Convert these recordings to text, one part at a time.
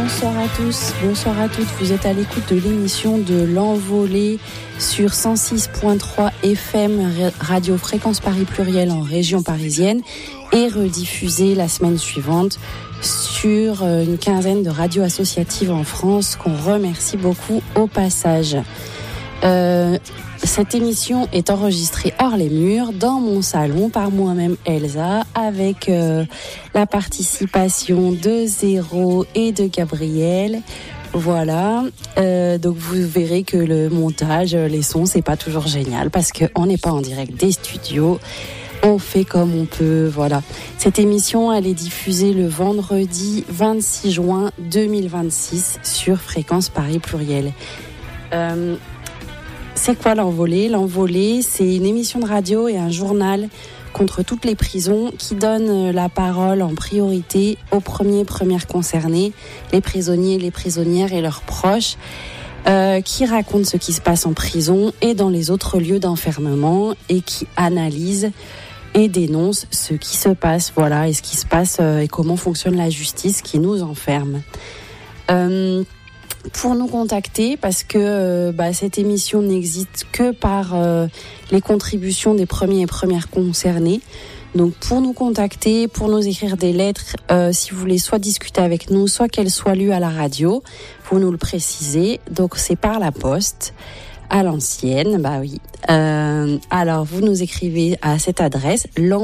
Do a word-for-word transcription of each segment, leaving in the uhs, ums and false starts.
Bonsoir à tous, bonsoir à toutes. Vous êtes à l'écoute de l'émission de l'Envolée sur cent six point trois F M, Radio Fréquence Paris Pluriel en région parisienne et rediffusée la semaine suivante sur une quinzaine de radios associatives en France qu'on remercie beaucoup au passage. Euh, cette émission est enregistrée hors les murs, dans mon salon, par moi-même Elsa, avec euh, la participation de Zéro et de Gabriel. Voilà, euh, donc vous verrez que le montage, les sons, c'est pas toujours génial parce qu'on n'est pas en direct des studios. On fait comme on peut, voilà. Cette émission, elle est diffusée le vendredi vingt-six juin deux mille vingt-six sur Fréquence Paris Pluriel. Euh, c'est quoi l'Envolée ? L'Envolée, c'est une émission de radio et un journal contre toutes les prisons qui donne la parole en priorité aux premiers premières concernés, les prisonniers, les prisonnières et leurs proches, euh, qui racontent ce qui se passe en prison et dans les autres lieux d'enfermement et qui analysent et dénoncent ce qui se passe, voilà, et ce qui se passe euh, et comment fonctionne la justice qui nous enferme. Euh, Pour nous contacter, parce que euh, bah, cette émission n'existe que par euh, les contributions des premiers et premières concernés. Donc pour nous contacter, pour nous écrire des lettres, euh, si vous voulez soit discuter avec nous, soit qu'elles soient lues à la radio, vous nous le précisez. Donc c'est par la poste, à l'ancienne, bah oui. Euh, alors vous nous écrivez à cette adresse,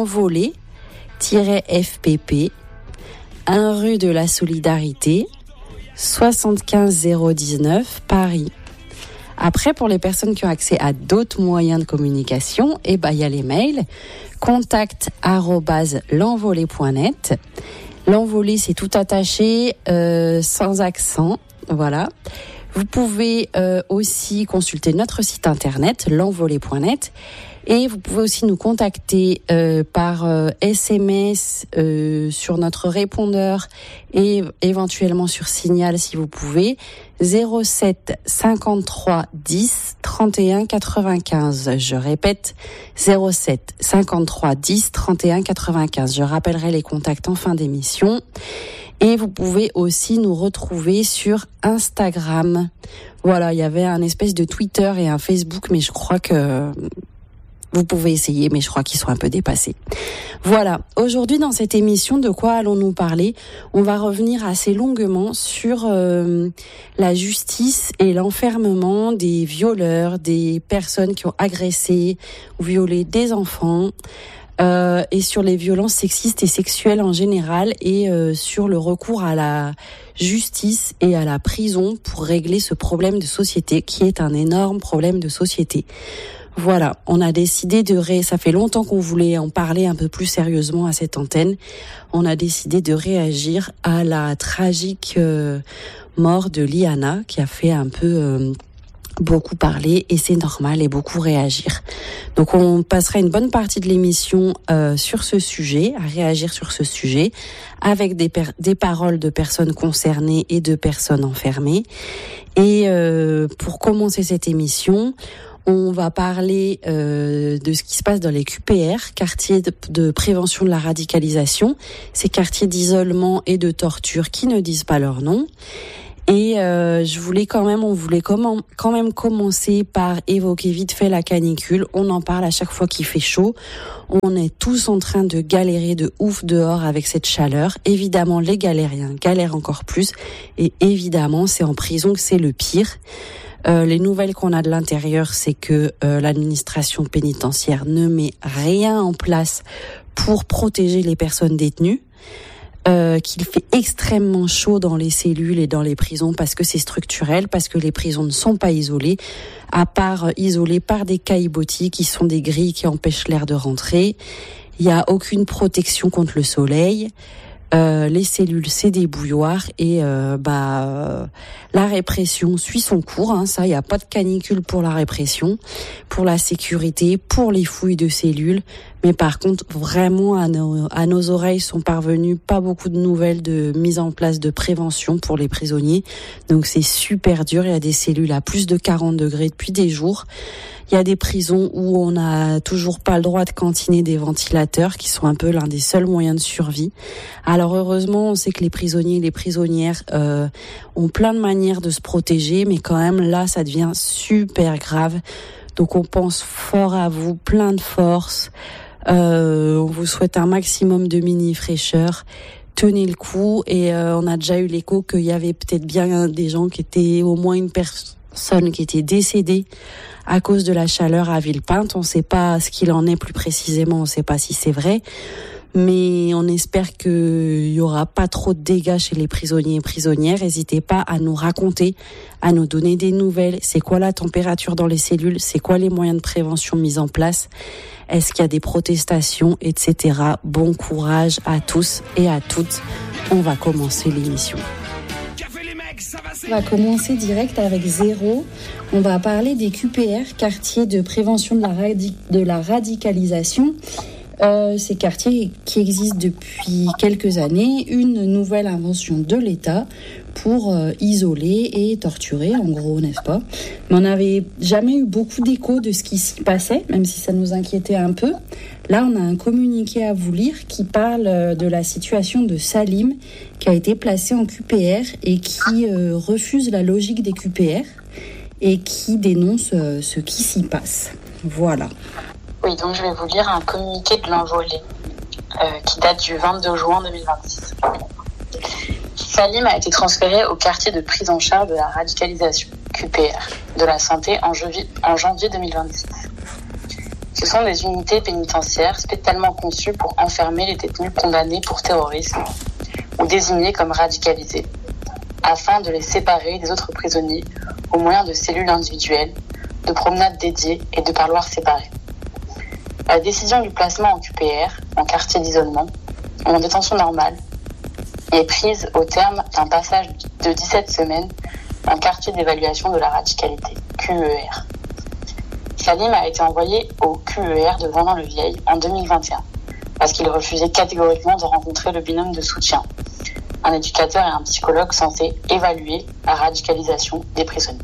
l'Envolée-F P P, un rue de la Solidarité, soixante-quinze zéro dix-neuf, Paris. Après, pour les personnes qui ont accès à d'autres moyens de communication, eh ben, il y a les mails, contact arobase l'envolée point net. L'Envolée, c'est tout attaché, euh, sans accent, voilà. Vous pouvez euh, aussi consulter notre site internet, l'envolée point net. Et vous pouvez aussi nous contacter euh, par euh, S M S euh, sur notre répondeur et éventuellement sur Signal si vous pouvez. zéro sept cinquante-trois dix trente et un quatre-vingt-quinze. Je répète, zéro sept cinquante-trois dix trente et un quatre-vingt-quinze. Je rappellerai les contacts en fin d'émission. Et vous pouvez aussi nous retrouver sur Instagram. Voilà, il y avait un espèce de Twitter et un Facebook, mais je crois que... Vous pouvez essayer, mais je crois qu'ils sont un peu dépassés. Voilà, aujourd'hui dans cette émission, de quoi allons-nous parler ? On va revenir assez longuement sur euh, la justice et l'enfermement des violeurs, des personnes qui ont agressé ou violé des enfants, euh, et sur les violences sexistes et sexuelles en général, et euh, sur le recours à la justice et à la prison pour régler ce problème de société qui est un énorme problème de société. Voilà, on a décidé de ré... ça fait longtemps qu'on voulait en parler un peu plus sérieusement à cette antenne. On a décidé de réagir à la tragique euh, mort de Liana qui a fait un peu euh, beaucoup parler et c'est normal et beaucoup réagir. Donc on passera une bonne partie de l'émission euh, sur ce sujet, à réagir sur ce sujet avec des, per... des paroles de personnes concernées et de personnes enfermées. Et euh, pour commencer cette émission, on va parler euh, de ce qui se passe dans les Q P R, quartiers de, de prévention de la radicalisation, ces quartiers d'isolement et de torture qui ne disent pas leur nom. Et euh, je voulais quand même, on voulait comment, quand même commencer par évoquer vite fait la canicule. On en parle à chaque fois qu'il fait chaud. On est tous en train de galérer de ouf dehors avec cette chaleur. Évidemment, les galériens galèrent encore plus. Et évidemment, c'est en prison que c'est le pire. Euh, les nouvelles qu'on a de l'intérieur, c'est que euh, l'administration pénitentiaire ne met rien en place pour protéger les personnes détenues, euh, qu'il fait extrêmement chaud dans les cellules et dans les prisons parce que c'est structurel, parce que les prisons ne sont pas isolées, à part euh, isolées par des caillebotis qui sont des grilles qui empêchent l'air de rentrer. Il n'y a aucune protection contre le soleil. Euh, les cellules, c'est des bouilloires et euh, bah euh, la répression suit son cours. Hein, ça, il y a pas de canicule pour la répression, pour la sécurité, pour les fouilles de cellules. Mais par contre, vraiment, à nos, à nos oreilles sont parvenues pas beaucoup de nouvelles de mise en place de prévention pour les prisonniers. Donc c'est super dur. Il y a des cellules à plus de quarante degrés depuis des jours. Il y a des prisons où on n'a toujours pas le droit de cantiner des ventilateurs, qui sont un peu l'un des seuls moyens de survie. Alors heureusement, on sait que les prisonniers et les prisonnières euh, ont plein de manières de se protéger, mais quand même là, ça devient super grave. Donc on pense fort à vous, plein de force. Euh, on vous souhaite un maximum de mini-fraîcheur. Tenez le coup. Et euh, on a déjà eu l'écho qu'il y avait peut-être bien des gens qui étaient, au moins une personne qui était décédée à cause de la chaleur à Villepinte. On ne sait pas ce qu'il en est plus précisément, on ne sait pas si c'est vrai. Mais on espère qu'il y aura pas trop de dégâts chez les prisonniers et prisonnières. N'hésitez pas à nous raconter, à nous donner des nouvelles. C'est quoi la température dans les cellules? C'est quoi les moyens de prévention mis en place? Est-ce qu'il y a des protestations, et cetera. Bon courage à tous et à toutes. On va commencer l'émission. On va commencer direct avec zéro. On va parler des Q P R, quartiers de prévention de la, radi- de la radicalisation. Euh, ces quartiers qui existent depuis quelques années, une nouvelle invention de l'État pour euh, isoler et torturer, en gros, n'est-ce pas? Mais on n'avait jamais eu beaucoup d'écho de ce qui s'y passait, même si ça nous inquiétait un peu. Là, on a un communiqué à vous lire qui parle de la situation de Salim, qui a été placé en Q P R et qui euh, refuse la logique des Q P R et qui dénonce euh, ce qui s'y passe. Voilà. Oui, donc je vais vous lire un communiqué de l'envolée euh, qui date du vingt-deux juin deux mille vingt-six. Salim a été transféré au quartier de prise en charge de la radicalisation, Q P R, de la santé en, jevi- en janvier deux mille vingt-six. Ce sont des unités pénitentiaires spécialement conçues pour enfermer les détenus condamnés pour terrorisme ou désignés comme radicalisés, afin de les séparer des autres prisonniers au moyen de cellules individuelles, de promenades dédiées et de parloirs séparés. La décision du placement en Q P R, en quartier d'isolement, ou en détention normale, est prise au terme d'un passage de dix-sept semaines en quartier d'évaluation de la radicalité, Q E R. Salim a été envoyé au Q E R de Vendin-le-Vieil en deux mille vingt et un, parce qu'il refusait catégoriquement de rencontrer le binôme de soutien, un éducateur et un psychologue censés évaluer la radicalisation des prisonniers.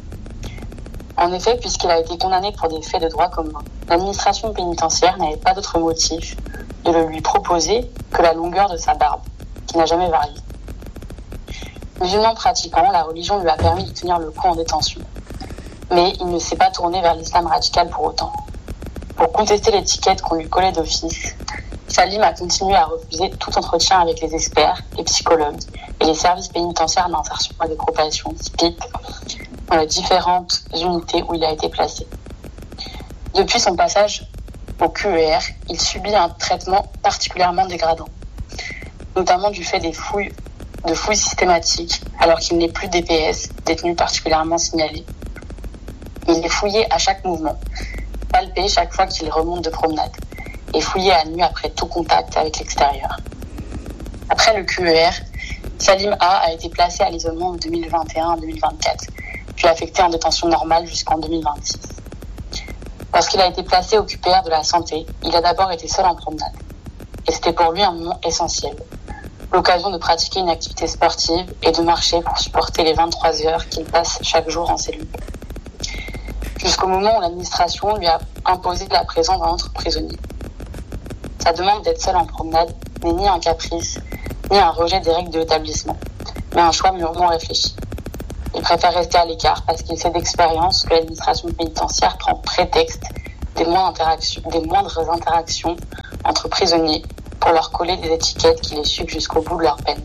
En effet, puisqu'il a été condamné pour des faits de droit commun, l'administration pénitentiaire n'avait pas d'autre motif de le lui proposer que la longueur de sa barbe, qui n'a jamais varié. Musulman pratiquant, la religion lui a permis de tenir le coup en détention. Mais il ne s'est pas tourné vers l'islam radical pour autant. Pour contester l'étiquette qu'on lui collait d'office, Salim a continué à refuser tout entretien avec les experts, les psychologues et les services pénitentiaires d'insertion et de probation, S P I P, dans les différentes unités où il a été placé. Depuis son passage au Q E R, il subit un traitement particulièrement dégradant, notamment du fait des fouilles, de fouilles systématiques, alors qu'il n'est plus D P S, détenu particulièrement signalé. Il est fouillé à chaque mouvement, palpé chaque fois qu'il remonte de promenade, et fouillé à nu après tout contact avec l'extérieur. Après le Q E R, Salim A a été placé à l'isolement en deux mille vingt et un à deux mille vingt-quatre, puis affecté en détention normale jusqu'en deux mille vingt-six. Lorsqu'il a été placé au Q P R de la santé, il a d'abord été seul en promenade. Et c'était pour lui un moment essentiel. L'occasion de pratiquer une activité sportive et de marcher pour supporter les vingt-trois heures qu'il passe chaque jour en cellule. Jusqu'au moment où l'administration lui a imposé la présence d'un autre prisonnier. Sa demande d'être seul en promenade n'est ni un caprice, ni un rejet des règles de l'établissement, mais un choix mûrement réfléchi. Il préfère rester à l'écart parce qu'il sait d'expérience que l'administration pénitentiaire prend prétexte des moindres interactions, des moindres interactions entre prisonniers pour leur coller des étiquettes qui les suivent jusqu'au bout de leur peine.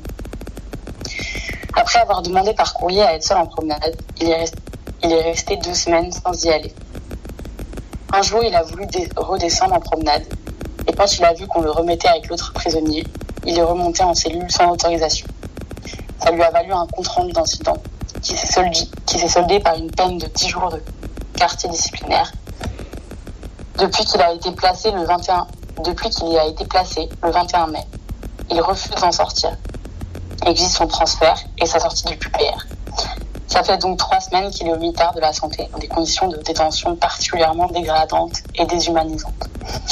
Après avoir demandé par courrier à être seul en promenade, il est resté, il est resté deux semaines sans y aller. Un jour, il a voulu dé- redescendre en promenade, et quand il a vu qu'on le remettait avec l'autre prisonnier, il est remonté en cellule sans autorisation. Ça lui a valu un compte-rendu d'incident qui s'est soldé, qui s'est soldé par une peine de dix jours de quartier disciplinaire. Depuis qu'il a été placé le vingt et un, depuis qu'il y a été placé le vingt et un mai, il refuse d'en sortir, exige son transfert et sa sortie du Q P R. Ça fait donc trois semaines qu'il est au mitard de la santé, dans des conditions de détention particulièrement dégradantes et déshumanisantes.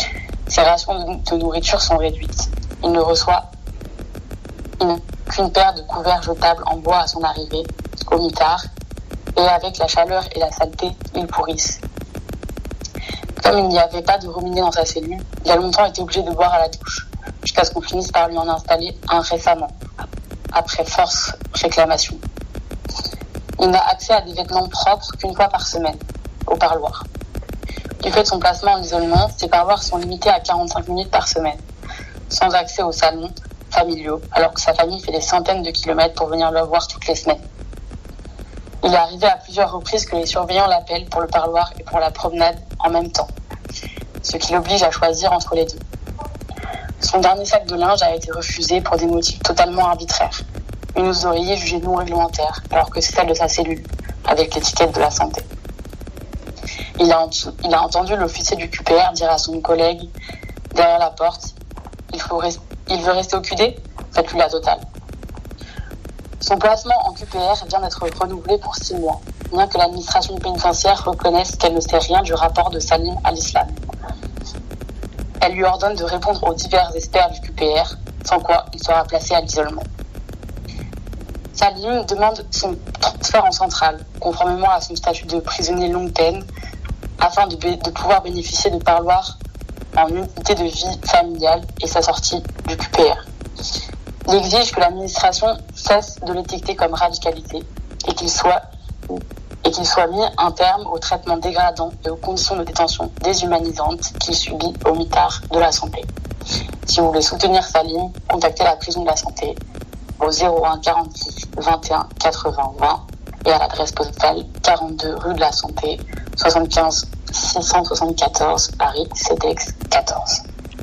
Ses rations de nourriture sont réduites. Il ne reçoit une, qu'une paire de couverts jetables en bois à son arrivée, au mitard, et avec la chaleur et la saleté, ils pourrissent. Comme il n'y avait pas de robinet dans sa cellule, il a longtemps été obligé de boire à la douche, jusqu'à ce qu'on finisse par lui en installer un récemment, après force réclamation. Il n'a accès à des vêtements propres qu'une fois par semaine, au parloir. Du fait de son placement en isolement, ses parloirs sont limités à quarante-cinq minutes par semaine, sans accès aux salons familiaux, alors que sa famille fait des centaines de kilomètres pour venir le voir toutes les semaines. Il est arrivé à plusieurs reprises que les surveillants l'appellent pour le parloir et pour la promenade en même temps, ce qui l'oblige à choisir entre les deux. Son dernier sac de linge a été refusé pour des motifs totalement arbitraires. Une housse d'oreiller jugée non réglementaire, alors que c'est celle de sa cellule, avec l'étiquette de la santé. Il a, il a entendu l'officier du Q P R dire à son collègue, derrière la porte, il, faut rest- il veut rester au Q D ? Faites-lui la totale. Son placement en Q P R vient d'être renouvelé pour six mois, bien que l'administration pénitentiaire reconnaisse qu'elle ne sait rien du rapport de Salim à l'islam. Elle lui ordonne de répondre aux divers experts du Q P R, sans quoi il sera placé à l'isolement. Salim demande son transfert en centrale, conformément à son statut de prisonnier longue peine, afin de, bé- de pouvoir bénéficier de parloirs en unité de vie familiale et sa sortie du Q P R. Il exige que l'administration cesse de l'étiqueter comme radicalisé et qu'il soit, et qu'il soit mis un terme au traitement dégradant et aux conditions de détention déshumanisantes qu'il subit au mitard de la santé. Si vous voulez soutenir Salim, contactez la prison de la santé au zéro un quarante-six vingt et un quatre-vingts vingt et à l'adresse postale quarante-deux rue de la Santé, soixante-quinze six cent soixante-quatorze Paris, C D X quatorze.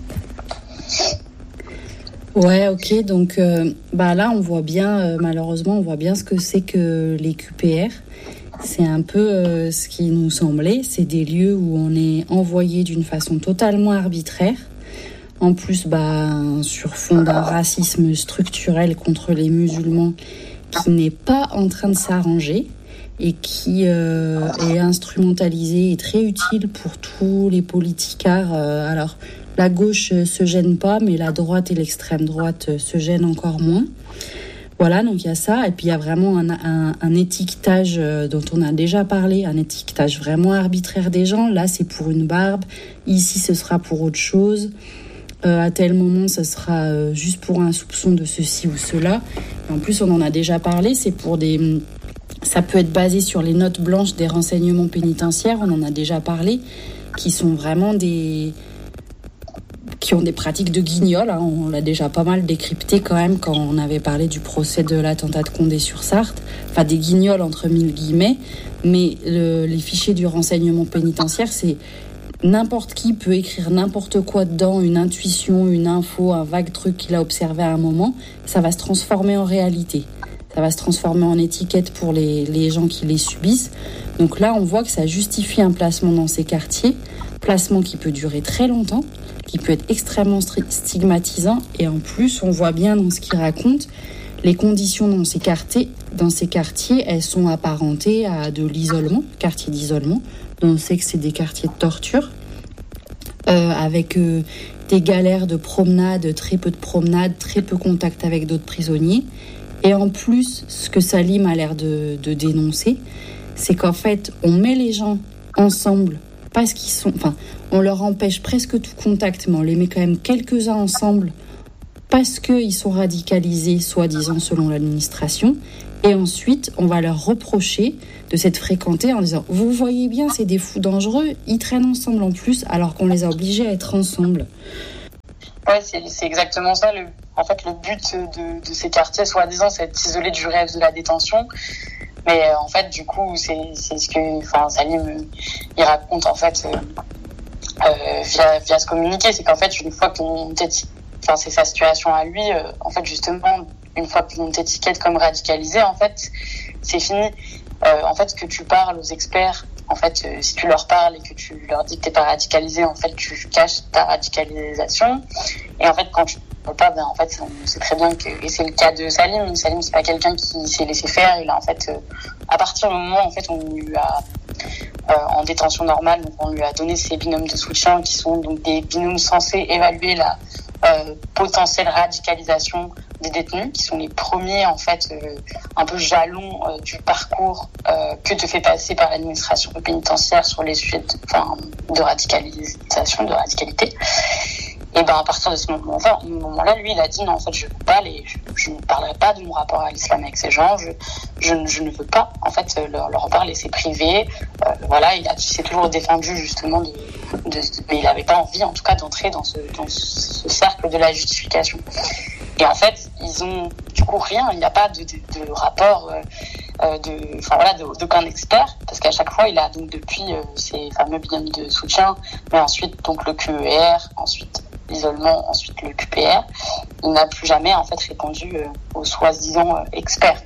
Ouais, ok, donc euh, bah là on voit bien, euh, malheureusement on voit bien ce que c'est que les Q P R. C'est un peu euh, ce qui nous semblait, c'est des lieux où on est envoyé d'une façon totalement arbitraire. En plus, bah, sur fond d'un racisme structurel contre les musulmans qui n'est pas en train de s'arranger et qui euh, est instrumentalisé et très utile pour tous les politicards. Euh, alors, la gauche euh, se gêne pas, mais la droite et l'extrême droite euh, se gênent encore moins. Voilà, donc il y a ça. Et puis il y a vraiment un, un, un étiquetage euh, dont on a déjà parlé, un étiquetage vraiment arbitraire des gens. Là, c'est pour une barbe. Ici, ce sera pour autre chose. Euh, à tel moment, ça sera euh, juste pour un soupçon de ceci ou cela. Et en plus, on en a déjà parlé, c'est pour des... Ça peut être basé sur les notes blanches des renseignements pénitentiaires, on en a déjà parlé, qui sont vraiment des... qui ont des pratiques de guignol. Hein. On l'a déjà pas mal décrypté quand même quand on avait parlé du procès de l'attentat de Condé-sur-Sarthe. Enfin, des guignols entre mille guillemets. Mais le, les fichiers du renseignement pénitentiaire, c'est... N'importe qui peut écrire n'importe quoi dedans, une intuition, une info, un vague truc qu'il a observé à un moment, ça va se transformer en réalité. Ça va se transformer en étiquette pour les, les gens qui les subissent. Donc là, on voit que ça justifie un placement dans ces quartiers, placement qui peut durer très longtemps, qui peut être extrêmement stigmatisant. Et en plus, on voit bien dans ce qu'il raconte, les conditions dans ces quartiers, dans ces quartiers, elles sont apparentées à de l'isolement, quartier d'isolement. On sait que c'est des quartiers de torture, euh, avec euh, des galères de promenade, très peu de promenade, très peu contact avec d'autres prisonniers. Et en plus, ce que Salim a l'air de, de dénoncer, c'est qu'en fait, on met les gens ensemble parce qu'ils sont... Enfin, on leur empêche presque tout contact, mais on les met quand même quelques-uns ensemble parce qu'ils sont radicalisés, soi-disant, selon l'administration. Et ensuite, on va leur reprocher de s'être fréquentés en disant « Vous voyez bien, c'est des fous dangereux, ils traînent ensemble en plus, alors qu'on les a obligés à être ensemble. » Ouais, c'est, c'est exactement ça. Le, en fait, le but de, de ces quartiers, soi-disant, c'est de s'isoler du rêve de la détention. Mais euh, en fait, du coup, c'est, c'est ce que enfin, Salim il raconte en fait euh, euh, via, via ce communiqué. C'est qu'en fait, une fois qu'on t'étiquette, enfin, c'est sa situation à lui, euh, en fait, justement, une fois qu'on t'étiquette comme radicalisé, en fait, c'est fini. Euh, en fait, que tu parles aux experts, en fait, euh, si tu leur parles et que tu leur dis que t'es pas radicalisé, en fait, tu caches ta radicalisation. Et en fait, quand tu parles pas, ben, en fait, on sait très bien que, et c'est le cas de Salim. Salim, c'est pas quelqu'un qui s'est laissé faire. Il a, en fait, euh, à partir du moment, en fait, on lui a, euh, en détention normale. Donc on lui a donné ces binômes de soutien qui sont donc des binômes censés évaluer la euh, potentielle radicalisation des détenus, qui sont les premiers en fait euh, un peu jalons euh, du parcours euh, que te fait passer par l'administration pénitentiaire sur les sujets de, enfin, de radicalisation, de radicalité. Et ben à partir de ce moment-là, moment-là, lui, il a dit non, en fait, je veux pas les, je, je ne parlerai pas de mon rapport à l'islam avec ces gens. Je, je, je ne veux pas, en fait, leur, leur en parler, c'est privé. Euh, voilà, il a, il s'est toujours défendu justement de, de, mais il n'avait pas envie, en tout cas, d'entrer dans ce, dans ce cercle de la justification. Et en fait, ils ont du coup rien. Il n'y a pas de, de, de rapport, euh, de, enfin voilà, de, d'aucun expert, parce qu'à chaque fois, il a donc depuis euh, ces fameux binômes de soutien, mais ensuite donc le Q E R, ensuite l'isolement, ensuite le Q P R. Il n'a plus jamais en fait répondu euh, aux soi-disant euh, experts.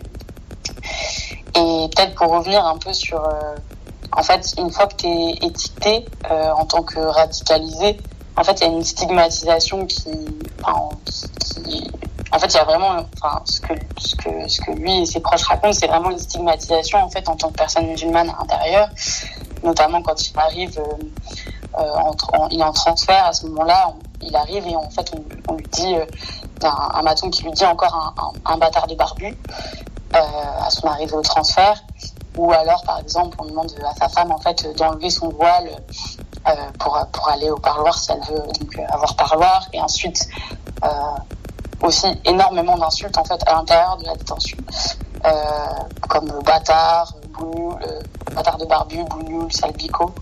Et peut-être pour revenir un peu sur, euh, en fait, une fois que tu es étiqueté euh, en tant que radicalisé, en fait, il y a une stigmatisation qui, enfin, qui, en fait, il y a vraiment, enfin, ce que, ce que, ce que lui et ses proches racontent, c'est vraiment une stigmatisation, en fait, en tant que personne musulmane à l'intérieur, notamment quand il arrive, euh, en, en, il est en transfert, à ce moment-là, on, il arrive et en fait, on, on lui dit, euh, un, un maton qui lui dit encore un, un, un bâtard de barbu, euh, à son arrivée au transfert, ou alors, par exemple, on demande à sa femme, en fait, d'enlever son voile, Euh, pour pour aller au parloir si elle veut donc avoir parloir, et ensuite euh, aussi énormément d'insultes en fait à l'intérieur de la détention, euh, comme bâtard, bougnoul, euh, bâtard de barbu, bougnoul, salbico.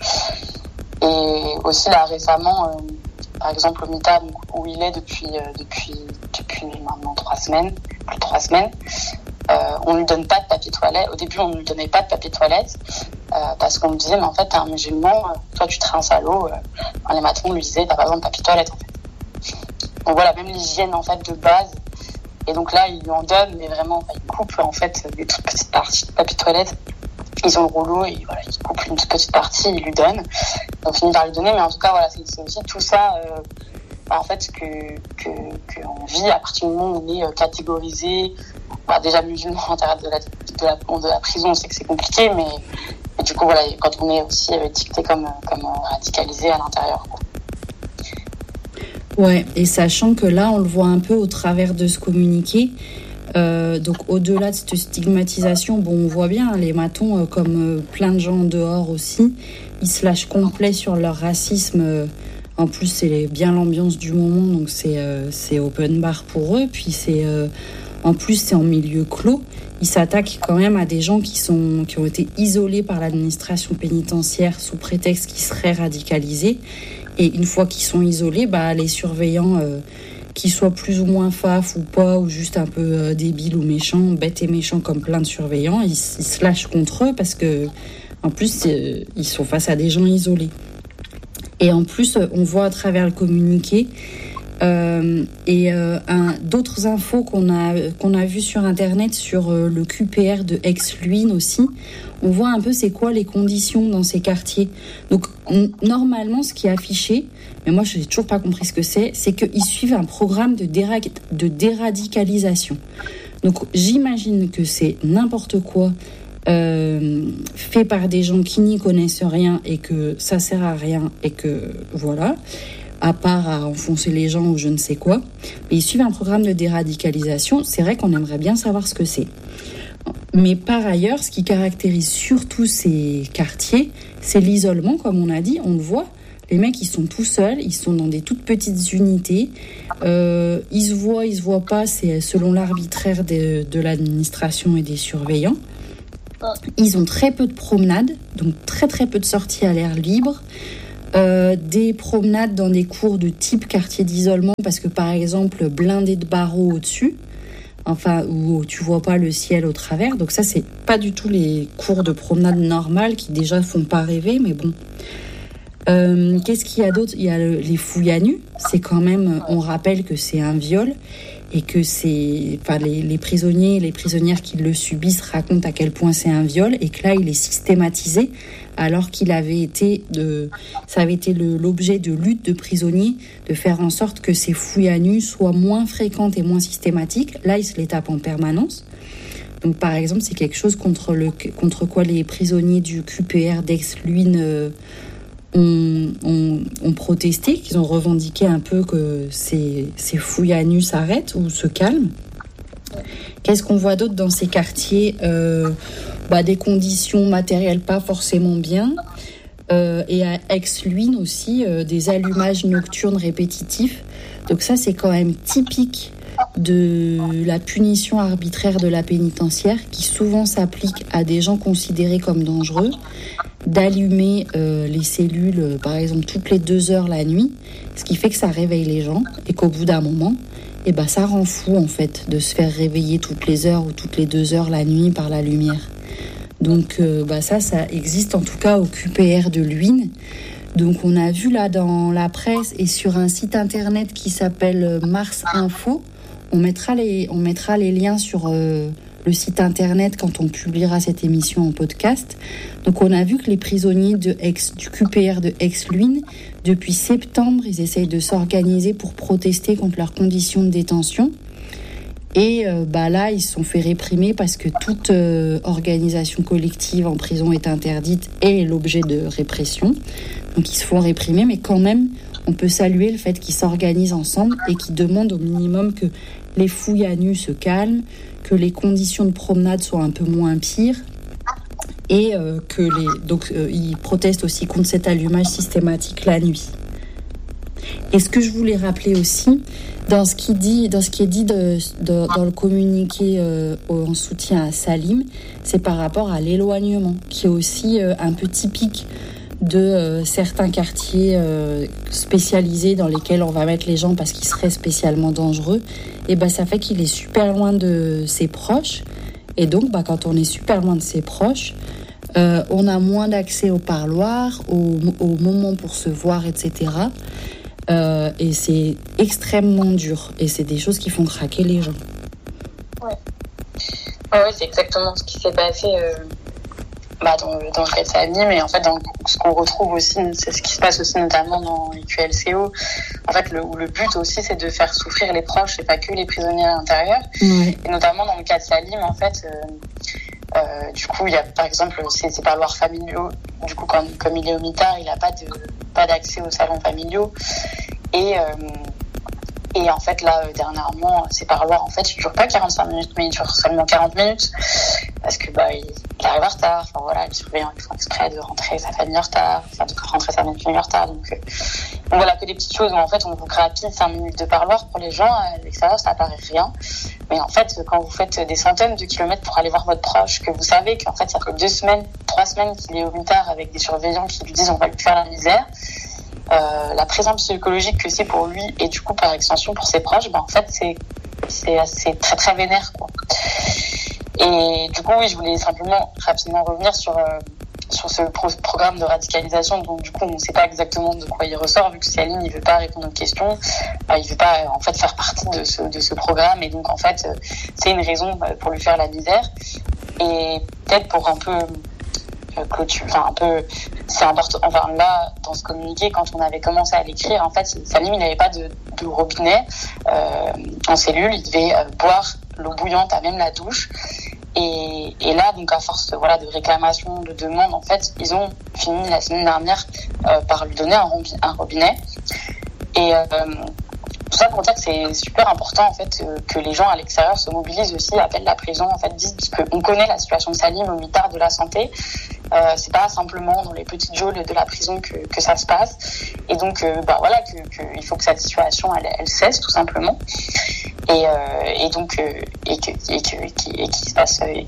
Et aussi là récemment, euh, par exemple au Mita où il est depuis euh, depuis depuis maintenant trois semaines, plus de trois semaines. Euh, on ne lui donne pas de papier toilette. Au début, on ne lui donnait pas de papier toilette euh, parce qu'on me disait, mais en fait, t'es un musulman, euh, toi, tu te rinces à l'eau. Euh, les matrons lui disaient, t'as pas besoin de papier toilette, en fait. Donc voilà, même l'hygiène, en fait, de base. Et donc là, ils lui en donnent, mais vraiment, enfin, ils coupent, en fait, des toutes petites parties de papier toilette. Ils ont le rouleau et voilà, ils coupent une toute petite partie, ils lui donnent. On finit par lui donner, mais en tout cas, voilà, c'est, c'est aussi tout ça, euh, en fait, que, que, qu'on vit à partir du moment où on est euh, catégorisé. Bah, déjà musulman à l'intérieur de la, de, la, de la prison, on sait que c'est compliqué, mais, mais du coup, voilà, quand on est aussi euh, étiqueté comme, comme radicalisé à l'intérieur, quoi. Ouais, et sachant que là, on le voit un peu au travers de ce communiqué, euh, donc au-delà de cette stigmatisation, bon, on voit bien, les matons, euh, comme euh, plein de gens dehors aussi, ils se lâchent complet sur leur racisme. Euh, en plus, c'est bien l'ambiance du moment, donc c'est, euh, c'est open bar pour eux, puis c'est... Euh, En plus, c'est en milieu clos. Ils s'attaquent quand même à des gens qui, sont, qui ont été isolés par l'administration pénitentiaire sous prétexte qu'ils seraient radicalisés. Et une fois qu'ils sont isolés, bah, les surveillants, euh, qu'ils soient plus ou moins faf ou pas, ou juste un peu euh, débiles ou méchants, bêtes et méchants comme plein de surveillants, ils, ils se lâchent contre eux parce que, en plus, euh, ils sont face à des gens isolés. Et en plus, on voit à travers le communiqué Euh, et euh, un, d'autres infos qu'on a, qu'on a vues sur Internet sur euh, le Q P R de Aix-Luynes aussi, on voit un peu c'est quoi les conditions dans ces quartiers. Donc on, normalement, ce qui est affiché, mais moi je n'ai toujours pas compris ce que c'est, c'est qu'ils suivent un programme de, déra- de déradicalisation. Donc j'imagine que c'est n'importe quoi euh, fait par des gens qui n'y connaissent rien et que ça sert à rien et que voilà, à part à enfoncer les gens ou je ne sais quoi. Mais ils suivent un programme de déradicalisation. C'est vrai qu'on aimerait bien savoir ce que c'est. Mais par ailleurs, ce qui caractérise surtout ces quartiers, c'est l'isolement, comme on a dit, on le voit. Les mecs, ils sont tout seuls, ils sont dans des toutes petites unités. Euh, ils se voient, ils se voient pas, c'est selon l'arbitraire de, de l'administration et des surveillants. Ils ont très peu de promenades, donc très très peu de sorties à l'air libre. Euh, des promenades dans des cours de type quartier d'isolement parce que par exemple blindé de barreaux au-dessus, enfin où tu vois pas le ciel au travers, donc ça c'est pas du tout les cours de promenade normales qui déjà font pas rêver, mais bon. Euh, qu'est-ce qu'il y a d'autre ? Il y a le, les fouilles à nu, c'est quand même, on rappelle que c'est un viol et que c'est, enfin les, les prisonniers, les prisonnières qui le subissent racontent à quel point c'est un viol et que là il est systématisé alors qu'il avait été de, ça avait été le, l'objet de lutte de prisonniers de faire en sorte que ces fouilles à nu soient moins fréquentes et moins systématiques. Là, ils se les tapent en permanence. Donc par exemple, c'est quelque chose contre, le, contre quoi les prisonniers du Q P R d'Aix-Luynes euh, ont, ont, ont protesté, qu'ils ont revendiqué un peu que ces, ces fouilles à nu s'arrêtent ou se calment. Qu'est-ce qu'on voit d'autre dans ces quartiers ? euh, bah, Des conditions matérielles pas forcément bien. Euh, et à Aix-Luynes aussi, euh, des allumages nocturnes répétitifs. Donc ça, c'est quand même typique de la punition arbitraire de la pénitentiaire qui souvent s'applique à des gens considérés comme dangereux, d'allumer euh, les cellules, euh, par exemple, toutes les deux heures la nuit, ce qui fait que ça réveille les gens et qu'au bout d'un moment, eh ben, ça rend fou, en fait, de se faire réveiller toutes les heures ou toutes les deux heures la nuit par la lumière. Donc euh, bah ça, ça existe en tout cas au Q P R de Luynes. Donc on a vu là dans la presse et sur un site internet qui s'appelle Mars Info, on mettra les, on mettra les liens sur euh, le site internet quand on publiera cette émission en podcast. Donc on a vu que les prisonniers de Aix, du Q P R de Aix-Luynes, depuis septembre, ils essayent de s'organiser pour protester contre leurs conditions de détention. Et euh, bah là, ils se sont fait réprimer parce que toute euh, organisation collective en prison est interdite et est l'objet de répression. Donc ils se font réprimer, mais quand même, on peut saluer le fait qu'ils s'organisent ensemble et qu'ils demandent au minimum que les fouilles à nu se calment, que les conditions de promenade soient un peu moins pires. Et euh, que les donc euh, ils protestent aussi contre cet allumage systématique la nuit. Et ce que je voulais rappeler aussi, dans ce qui dit, dans ce qui est dit de, de, dans le communiqué euh, en soutien à Salim, c'est par rapport à l'éloignement, qui est aussi euh, un peu typique de euh, certains quartiers euh, spécialisés dans lesquels on va mettre les gens parce qu'ils seraient spécialement dangereux. Et ben ça fait qu'il est super loin de ses proches. Et donc, bah, quand on est super loin de ses proches, euh, on a moins d'accès au parloir, au, au moment pour se voir, et cetera. Euh, et c'est extrêmement dur. Et c'est des choses qui font craquer les gens. Ouais, ouais, ouais c'est exactement ce qui s'est passé euh, bah, dans, dans le cas de Salim. Mais en fait, dans ce qu'on retrouve aussi, c'est ce qui se passe aussi notamment dans les Q L C O. En fait, le, le but aussi, c'est de faire souffrir les proches et pas que les prisonniers à l'intérieur. Ouais. Et notamment dans le cas de Salim, en fait... Euh, Euh, du coup, il y a par exemple ces, ces parloirs familiaux. Du coup, comme, comme il est au mitard, il n'a pas de pas d'accès aux salons familiaux. Et euh, et en fait là, dernièrement, ces parloirs en fait, ils durent pas quarante-cinq minutes, mais ils durent seulement quarante minutes parce que bah il, il arrive en retard. Enfin voilà, les surveillants ils font exprès de rentrer sa famille en retard, enfin de rentrer sa famille en retard. Donc, euh, donc voilà que des petites choses où en fait on vous grappille cinq minutes de parloir pour les gens à l'extérieur, ça paraît rien. Mais en fait, quand vous faites des centaines de kilomètres pour aller voir votre proche, que vous savez qu'en fait, ça fait deux semaines, trois semaines qu'il est au mitard avec des surveillants qui lui disent on va lui faire la misère, euh, la présence psychologique que c'est pour lui et du coup, par extension, pour ses proches, ben, en fait, c'est, c'est, c'est très, très vénère, quoi. Et du coup, oui, je voulais simplement rapidement revenir sur... Euh, sur ce pro- programme de radicalisation, donc du coup on ne sait pas exactement de quoi il ressort, vu que Salim il veut pas répondre aux questions, euh, il veut pas en fait faire partie de ce de ce programme, et donc en fait euh, c'est une raison euh, pour lui faire la misère. Et peut-être pour un peu euh, clôture, enfin un peu, c'est important. Enfin là dans ce communiqué, quand on avait commencé à l'écrire, en fait Salim il n'avait pas de, de robinet euh, en cellule, il devait euh, boire l'eau bouillante à même la douche. Et, et là, donc à force de, voilà, de réclamation, de demande, en fait, ils ont fini la semaine dernière euh, par lui donner un, rombi- un robinet. Et euh, tout ça pour dire que c'est super important en fait euh, que les gens à l'extérieur se mobilisent aussi, appellent la prison, en fait, disent qu'on connaît la situation de Salim au mitard de la santé. Euh, c'est pas simplement dans les petites geôles de la prison que, que ça se passe. Et donc, euh, bah voilà, que, que il faut que cette situation elle, elle cesse tout simplement. Et, euh, et donc, euh, et que, et que, et qu'il se passe, et